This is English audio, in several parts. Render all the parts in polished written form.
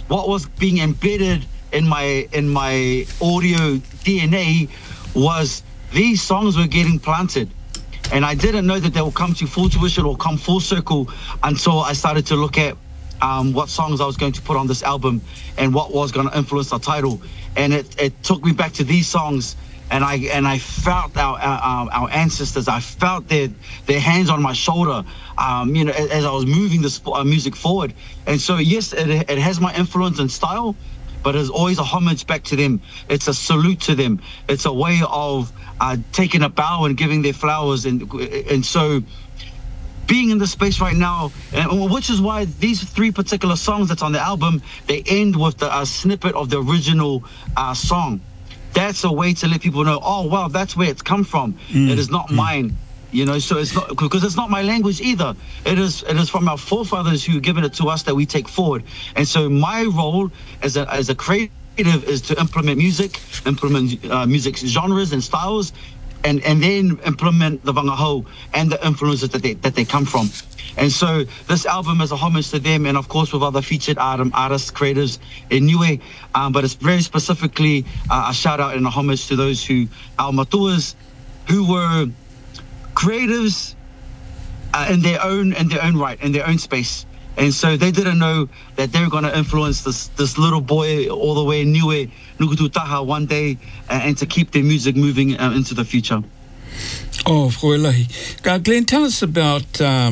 what was being embedded in my audio DNA was these songs were getting planted. And I didn't know that they will come to full tuition or come full circle until I started to look at what songs I was going to put on this album and what was going to influence the title. And it took me back to these songs, and I felt our ancestors. I felt their hands on my shoulder, as I was moving this music forward. And so, yes, it has my influence and style, but it's always a homage back to them. It's a salute to them. It's a way of taking a bow and giving their flowers. And so being in this space right now, which is why these 3 particular songs that's on the album, they end with a snippet of the original song. That's a way to let people know, oh, wow, that's where it's come from. It is not mine. So it's not, because it's not my language either. It is from our forefathers who have given it to us that we take forward. And so my role as a creative is to implement music genres and styles, and then implement the wangahau and the influences that they come from. And so this album is a homage to them, and of course with other featured artists, creatives in Niue, but it's very specifically a shout out and a homage to those our matuas, who were creatives in their own right, in their own space. And so they didn't know that they were going to influence this little boy all the way in Niue, Nukutu Taha, one day, and to keep their music moving into the future. Oh, Froelahi. Glenn, tell us about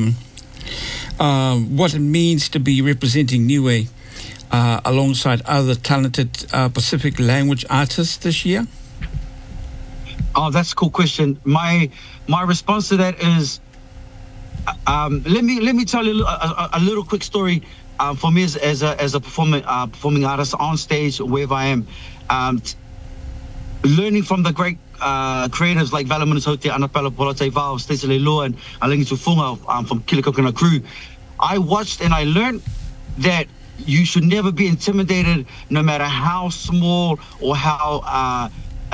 what it means to be representing Niue alongside other talented Pacific language artists this year. Oh, that's a cool question. My response to that is, let me tell you a little quick story for me as a performing artist on stage, wherever I am, learning from the great creatives like Vala Manasote, Anapela Polate Val, Stacey Leilua, and Alingi Tufunga from Kilikokana Crew. I watched and I learned that you should never be intimidated, no matter how small or how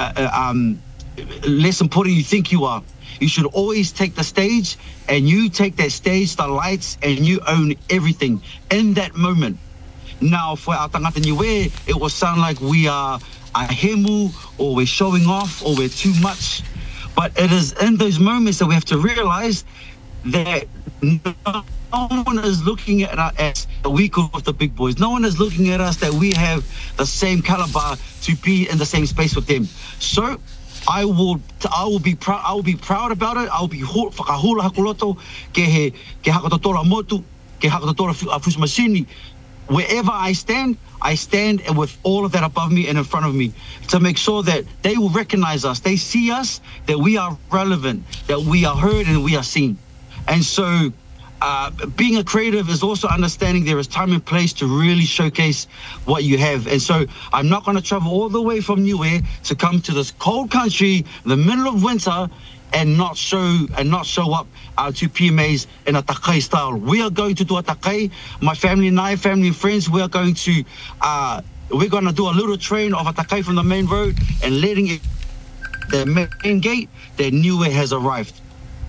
less important you think you are. You should always take the stage, and you take that stage, the lights, and you own everything in that moment. Now, for our tangata Niue, it will sound like we are a hemu, or we're showing off, or we're too much. But it is in those moments that we have to realize that no one is looking at us as the weak of the big boys. No one is looking at us that we have the same caliber to be in the same space with them. So I will be proud. I will be proud about it. I will be whakahula hakuloto ke hakatotora motu ke hakatotora fushmashini. Wherever I stand and with all of that above me and in front of me, to make sure that they will recognize us. They see us, that we are relevant, that we are heard and we are seen. And so being a creative is also understanding there is time and place to really showcase what you have. And so I'm not going to travel all the way from Niue to come to this cold country in the middle of winter and not show up to PMAs in a takai style. We are going to do a takai. My family and I, family and friends, we're going to do a little train of a takai from the main road and letting it the main gate that Niue has arrived.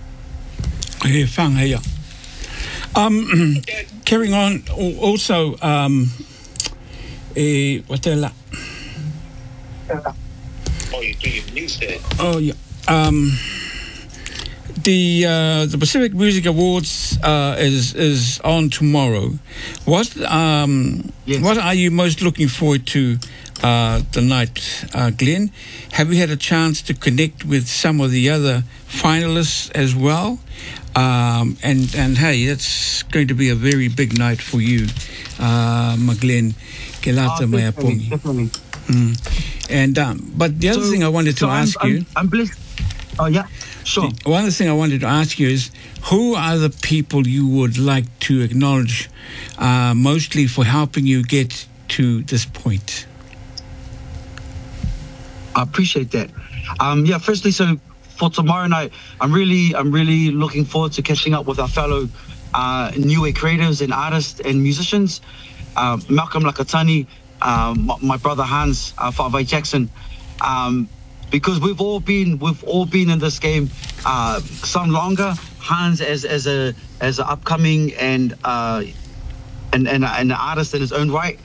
Carrying on, also, Watela. Oh, you do your news there. Oh, yeah. The Pacific Music Awards is on tomorrow. What are you most looking forward to tonight, Glenn? Have you had a chance to connect with some of the other finalists as well? And hey, it's going to be a very big night for you, Glenn. Definitely. And but the other thing I wanted to ask you, I'm blessed. Oh yeah, sure. One other thing I wanted to ask you is, who are the people you would like to acknowledge, mostly for helping you get to this point? I appreciate that. Firstly, so for tomorrow night, I'm really looking forward to catching up with our fellow Niue creatives and artists and musicians. Malcolm Lakatani, my brother Hans, Fa'avai Jackson, because we've all been in this game, some longer. Hans as a upcoming and an artist in his own right,